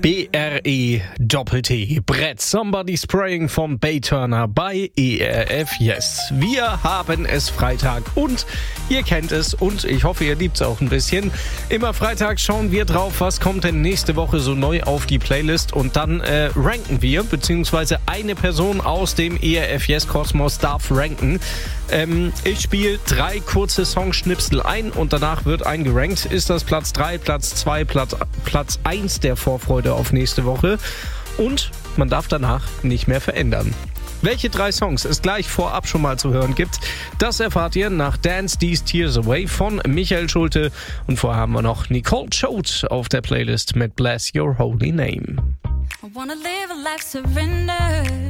BRE-Doppel-T. Brett Somebody Spraying vom Bay-Turner bei ERF Yes. Wir haben es Freitag und ihr kennt es und ich hoffe, ihr liebt es auch ein bisschen. Immer Freitag schauen wir drauf, was kommt denn nächste Woche so neu auf die Playlist und dann ranken wir, beziehungsweise eine Person aus dem ERF Yes-Kosmos darf ranken. Ich spiele 3 kurze Songschnipsel ein und danach wird eingerankt. Ist das Platz 3, Platz 2, Platz 1 der Vorfreude auf nächste Woche und man darf danach nicht mehr verändern. Welche 3 Songs es gleich vorab schon mal zu hören gibt, das erfahrt ihr nach Dance These Tears Away von Michael Schulte und vorher haben wir noch Nicole Choate auf der Playlist mit Bless Your Holy Name. I wanna live a life surrendered.